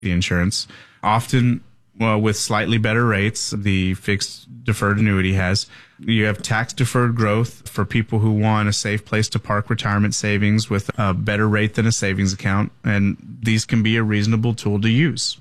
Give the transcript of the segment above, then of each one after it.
the insurance. Often, well, with slightly better rates, the fixed deferred annuity has. You have tax deferred growth for people who want a safe place to park retirement savings with a better rate than a savings account. And these can be a reasonable tool to use.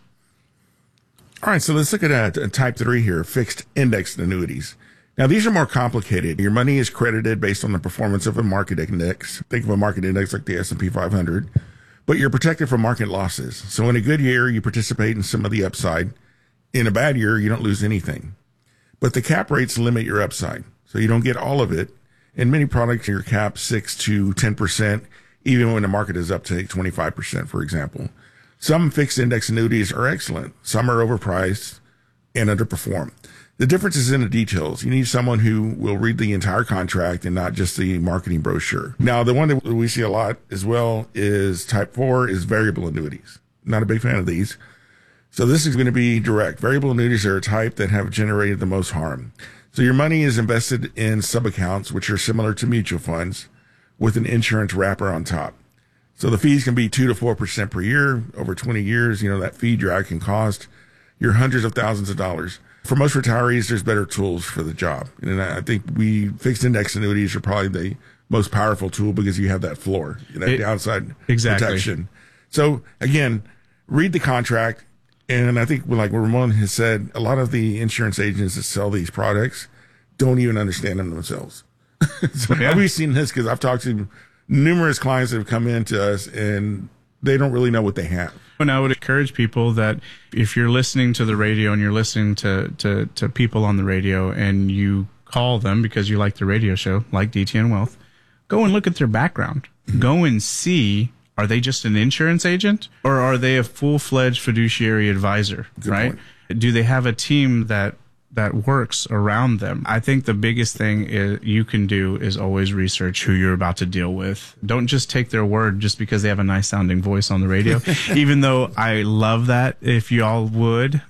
All right, so let's look at type 3 here, fixed indexed annuities. Now, these are more complicated. Your money is credited based on the performance of a market index. Think of a market index like the S&P 500, but you're protected from market losses. So in a good year, you participate in some of the upside. In a bad year, you don't lose anything. But the cap rates limit your upside, so you don't get all of it. In many products, you're capped 6 to 10%, even when the market is up to 25%, for example. Some fixed index annuities are excellent. Some are overpriced and underperform. The difference is in the details. You need someone who will read the entire contract and not just the marketing brochure. Now, the one that we see a lot as well is type 4 is variable annuities. Not a big fan of these. So this is going to be direct. Variable annuities are a type that have generated the most harm. So your money is invested in sub-accounts, which are similar to mutual funds, with an insurance wrapper on top. So the fees can be 2 to 4% per year. Over 20 years, that fee drag can cost your hundreds of thousands of dollars. For most retirees, there's better tools for the job. And I think fixed index annuities are probably the most powerful tool because you have that floor, that downside protection. So again, read the contract. And I think, like Ramon has said, a lot of the insurance agents that sell these products don't even understand them themselves. So we've seen this because I've talked to numerous clients that have come in to us and they don't really know what they have. And I would encourage people that if you're listening to the radio and you're listening to people on the radio and you call them because you like the radio show, like DTN Wealth, go and look at their background. Mm-hmm. Go and see, are they just an insurance agent or are they a full-fledged fiduciary advisor, Good right? point. Do they have a team that works around them? I think the biggest thing you can do is always research who you're about to deal with. Don't just take their word just because they have a nice sounding voice on the radio, even though I love that if y'all would.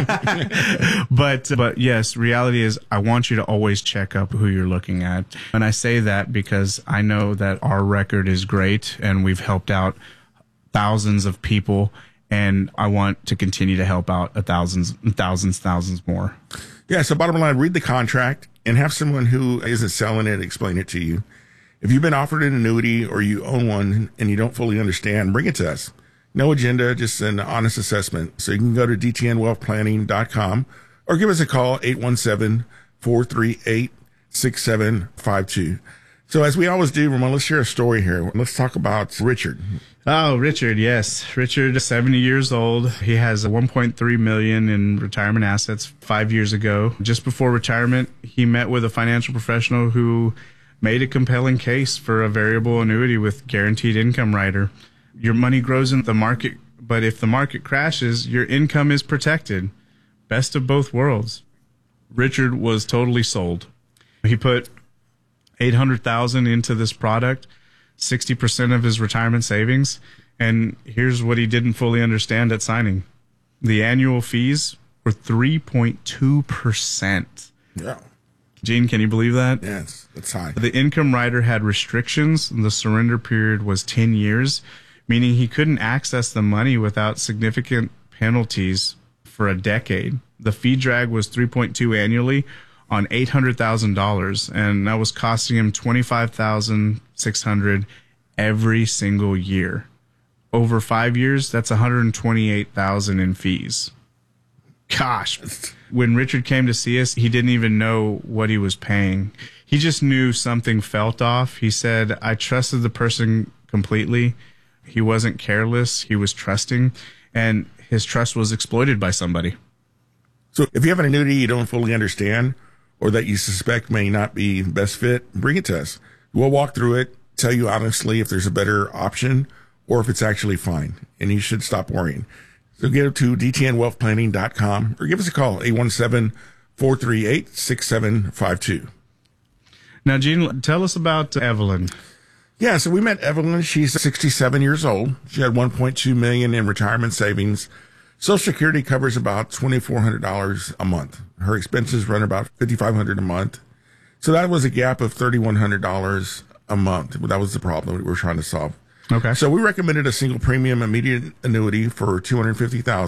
But yes, reality is I want you to always check up who you're looking at. And I say that because I know that our record is great and we've helped out thousands of people. And I want to continue to help out thousands more. Yeah, so bottom line, read the contract and have someone who isn't selling it explain it to you. If you've been offered an annuity or you own one and you don't fully understand, bring it to us. No agenda, just an honest assessment. So you can go to dtnwealthplanning.com or give us a call, 817-438-6752. So as we always do, Ramon, let's share a story here. Let's talk about Richard. Oh, Richard, yes. Richard is 70 years old. He has $1.3 million in retirement assets 5 years ago. Just before retirement, he met with a financial professional who made a compelling case for a variable annuity with guaranteed income rider. Your money grows in the market, but if the market crashes, your income is protected. Best of both worlds. Richard was totally sold. He put $800,000 into this product, 60% of his retirement savings. And here's what he didn't fully understand at signing. The annual fees were 3.2%. Yeah. Gene, can you believe that? Yes, that's high. The income rider had restrictions. The surrender period was 10 years, meaning he couldn't access the money without significant penalties for a decade. The fee drag was 3.2 annually on $800,000, and that was costing him $25,600 every single year. Over 5 years, that's $128,000 in fees. Gosh. When Richard came to see us, he didn't even know what he was paying. He just knew something felt off. He said, I trusted the person completely. He wasn't careless. He was trusting, and his trust was exploited by somebody. So if you have an annuity you don't fully understand or that you suspect may not be the best fit, bring it to us. We'll walk through it, tell you honestly if there's a better option or if it's actually fine, and you should stop worrying. So get to dtnwealthplanning.com or give us a call, 817-438-6752. Now, Gene, tell us about Evelyn. Yeah, so we met Evelyn. She's 67 years old. She had $1.2 million in retirement savings. Social Security covers about $2,400 a month. Her expenses run about $5,500 a month. So that was a gap of $3,100 a month. That was the problem we were trying to solve. Okay. So we recommended a single premium immediate annuity for $250,000.